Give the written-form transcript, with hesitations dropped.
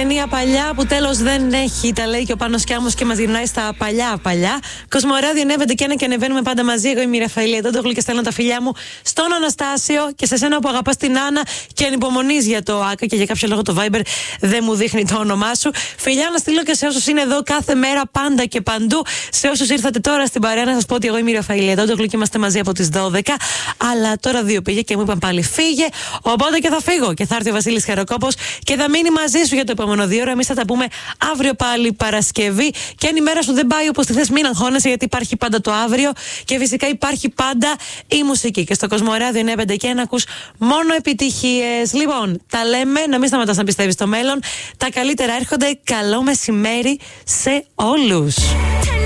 ταινία παλιά που τέλος δεν έχει. Τα λέει και ο Πάνος Κιάμος και μας γυρνάει στα παλιά. Κοσμοράδιο ανέβαινε και ένα και ανεβαίνουμε πάντα μαζί. Εγώ είμαι η Ραφαήλ Αντόντογλου και στέλνω τα φιλιά μου στον Αναστάσιο και σε σένα που αγαπάς την Άννα και ανυπομονείς για το ΆΚΑ και για κάποιο λόγο το Viber δεν μου δείχνει το όνομά σου. Φιλιά να στείλω και σε όσους είναι εδώ κάθε μέρα, πάντα και παντού. Σε όσους ήρθατε τώρα στην παρέα, να σας πω ότι εγώ είμαι η Ραφαήλ Αντόντογλου και είμαστε μαζί από τις 12. Αλλά τώρα 2 πήγε και μου είπαν πάλι φύγε. Οπότε και θα φύγω και θα έρθει ο Βασίλης Χαροκόπος και θα μείνει μαζί σου για το επόμενο 2 ώρα. Εμείς θα τα πούμε αύριο πάλι Παρασκευή. Και αν η μέρα σου δεν πάει όπως τη θες, μην αγχώνεσαι, γιατί υπάρχει πάντα το αύριο και φυσικά υπάρχει πάντα η μουσική. Και στο Κοσμοράδιο 951 ακούς μόνο επιτυχίες. Λοιπόν, τα λέμε, να μην σταματάς να πιστεύεις στο μέλλον. Τα καλύτερα έρχονται. Καλό μεσημέρι σε όλους.